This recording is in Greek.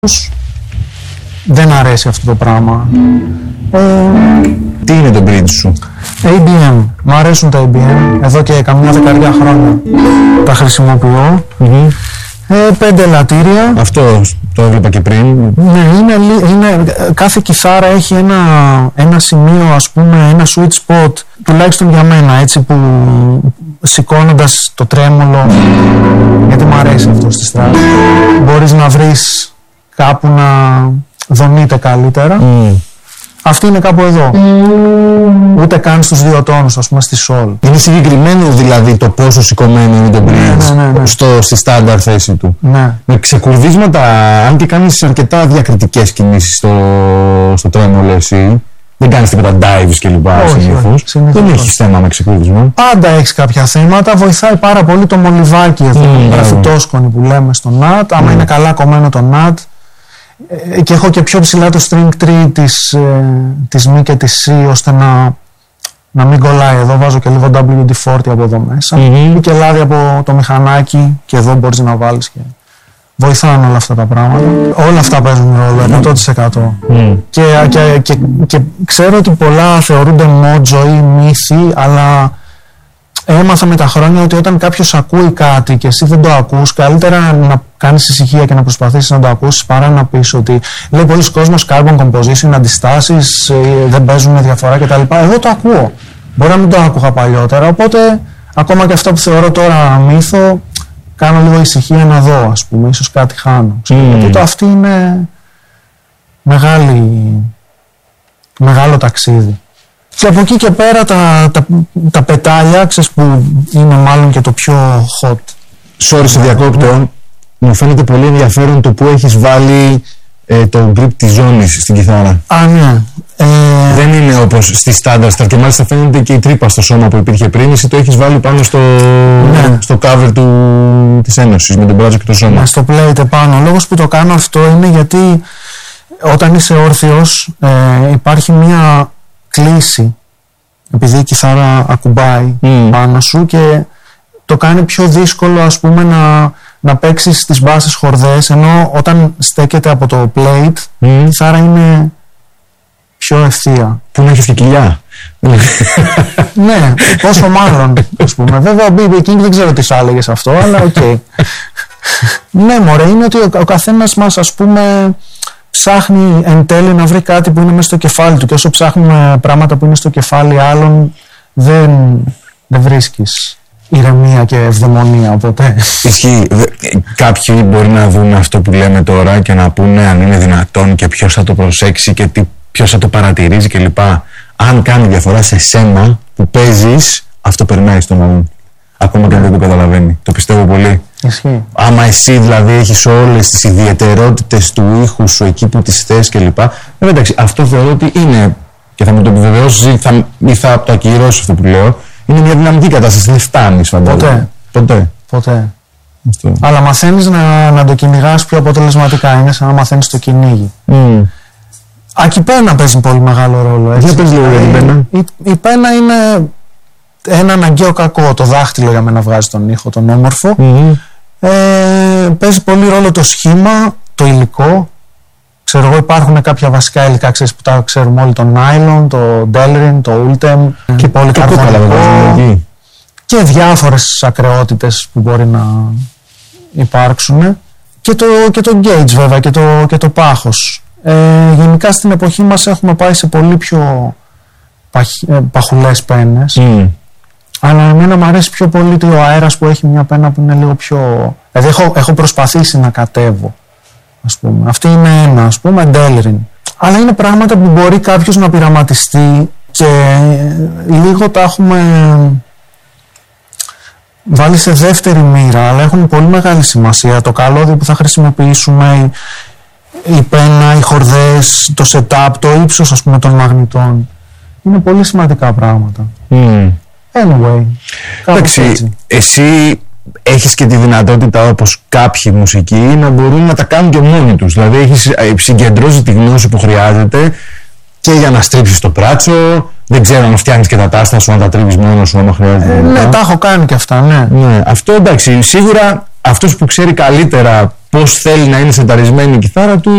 Δεν αρέσει αυτό το πράγμα. Τι είναι το bridge σου? ABM. Μ' αρέσουν τα ABM. Εδώ και καμιά δεκαετία χρόνια τα χρησιμοποιώ. 5 ελαττήρια. Αυτό το έβλεπα και πριν. Ναι, κάθε κιθάρα έχει ένα σημείο, ας πούμε, ένα sweet spot, τουλάχιστον για μένα, έτσι, που σηκώνοντας το τρέμολο, γιατί μου αρέσει αυτό στη στράση, μπορείς να βρεις κάπου να δονείται καλύτερα. Αυτή είναι κάπου εδώ. Ούτε καν στους 2 τόνους, ας πούμε, στη sol. Είναι συγκεκριμένο δηλαδή το πόσο σηκωμένο είναι το bridge στη στάνταρ θέση του. Ναι. Με ξεκουρδίσματα, αν και κάνεις αρκετά διακριτικές κινήσεις στο τρέμολο εσύ, δεν κάνεις τίποτα dives κλπ. Συνήθως. Δεν έχεις θέμα με ξεκουρδισμό. Πάντα έχεις κάποια θέματα. Βοηθάει πάρα πολύ το μολυβάκι εδώ, το γραφιτόσκονη που λέμε στο NAT. Άμα είναι καλά κομμένο το NAT. Και έχω και πιο ψηλά το string tree της Mi και της C, ώστε να μην κολλάει. Εδώ βάζω και λίγο WD-40 από εδώ μέσα. Ή και λάδι από το μηχανάκι, και εδώ μπορείς να βάλεις. Και βοηθάνε όλα αυτά τα πράγματα. Όλα αυτά παίζουν ρόλο, 100%. Και ξέρω ότι πολλά θεωρούνται μότζο ή μύθοι, αλλά έμαθα με τα χρόνια ότι όταν κάποιος ακούει κάτι και εσύ δεν το ακούς, καλύτερα να κάνεις ησυχία και να προσπαθήσεις να το ακούσεις, παρά να πεις ότι λέει πολλοί κόσμος carbon composition, αντιστάσεις, δεν παίζουν διαφορά κτλ. Εγώ το ακούω. Μπορεί να μην το άκουγα παλιότερα, οπότε ακόμα και αυτό που θεωρώ τώρα μύθο, κάνω λίγο ησυχία να δω, ας πούμε, ίσως κάτι χάνω. Γιατί αυτή είναι μεγάλο ταξίδι. Και από εκεί και πέρα τα πετάλια, ξέρεις, που είναι μάλλον και το πιο hot. Sorry, σε διακόπτω. Μου φαίνεται πολύ ενδιαφέρον το που έχεις βάλει το grip της ζώνης στην κιθάρα. Ναι. Δεν είναι όπως στη στάνταρ, και μάλιστα φαίνεται και η τρύπα στο σώμα που υπήρχε πριν. Εσύ το έχεις βάλει πάνω στο cover της Ένωσης με τον μπράτσο και το σώμα. Ναι, στο plate επάνω. Ο λόγος που το κάνω αυτό είναι γιατί όταν είσαι όρθιος υπάρχει μια κλίση, επειδή η κιθάρα ακουμπάει πάνω σου, και το κάνει πιο δύσκολο, ας πούμε, να παίξεις τις μπάσες χορδές, ενώ όταν στέκεται από το plate η κιθάρα είναι πιο ευθεία. Που να έχεις και κοιλιά. Ναι, πόσο μάλλον, ας πούμε. Βέβαια ο B.B. King δεν ξέρω τι σου έλεγες αυτό, αλλά οκ. Ναι, μωρέ, είναι ότι ο καθένας μας, ας πούμε, ψάχνει εν τέλει να βρει κάτι που είναι μέσα στο κεφάλι του, και όσο ψάχνουμε πράγματα που είναι στο κεφάλι άλλων, δεν βρίσκεις ηρεμία και ευδαιμονία ποτέ. Ισχύει. Κάποιοι μπορεί να δουν αυτό που λέμε τώρα και να πούνε αν είναι δυνατόν και ποιος θα το προσέξει και ποιος θα το παρατηρήσει κλπ. Αν κάνει διαφορά σε σένα που παίζεις, αυτό περνάει στον άλλον. Ακόμα και αν δεν το καταλαβαίνει. Το πιστεύω πολύ. Ισχύει. Άμα εσύ δηλαδή έχεις όλες τις ιδιαιτερότητες του ήχου σου εκεί που τις θες κλπ. Εντάξει, αυτό θεωρώ ότι είναι, και θα μου το επιβεβαιώσεις ή θα το ακυρώσεις αυτό που λέω, είναι μια δυναμική κατάσταση. Δεν φτάνεις, φαντάζομαι. Ποτέ. Αυτό. Αλλά μαθαίνεις να το κυνηγάς πιο αποτελεσματικά. Είναι σαν να μαθαίνεις το κυνήγι. Η πένα παίζει πολύ μεγάλο ρόλο. Τι παίζει λίγο η πένα? Η πένα είναι ένα αναγκαίο κακό. Το δάχτυλο για μένα βγάζει τον ήχο, τον όμορφο. Παίζει πολύ ρόλο το σχήμα, το υλικό. Ξέρω εγώ, υπάρχουν κάποια βασικά υλικά, ξέρεις, που τα ξέρουμε όλοι, το nylon, το delrin, το ultem και πολυκαρβονικό και διάφορες ακρεότητες που μπορεί να υπάρξουν, και το gauge βέβαια και το πάχος. Γενικά στην εποχή μας έχουμε πάει σε πολύ πιο παχουλές πένες, αλλά εμένα μου αρέσει πιο πολύ ο αέρας που έχει μια πένα που είναι λίγο πιο... Δηλαδή έχω προσπαθήσει να κατέβω, ας πούμε. Αυτή είναι ένα, ας πούμε, delrin. Αλλά είναι πράγματα που μπορεί κάποιος να πειραματιστεί και λίγο τα έχουμε βάλει σε δεύτερη μοίρα, αλλά έχουν πολύ μεγάλη σημασία. Το καλώδιο που θα χρησιμοποιήσουμε, η πένα, οι χορδές, το setup, το ύψος, ας πούμε, των μαγνητών. Είναι πολύ σημαντικά πράγματα. Anyway, εντάξει, εσύ έχεις και τη δυνατότητα, όπως κάποιοι μουσικοί, να μπορούν να τα κάνουν και μόνοι τους. Δηλαδή έχεις συγκεντρώσει τη γνώση που χρειάζεται και για να στρίψεις το πράτσο. Δεν ξέρω αν φτιάχνεις και τα τάστα σου, αν τα τρίβεις μόνος σου, άμα χρειάζεται. Ναι, τα έχω κάνει και αυτά, ναι. Αυτό εντάξει, σίγουρα αυτός που ξέρει καλύτερα πώς θέλει να είναι σεταρισμένη η κιθάρα του,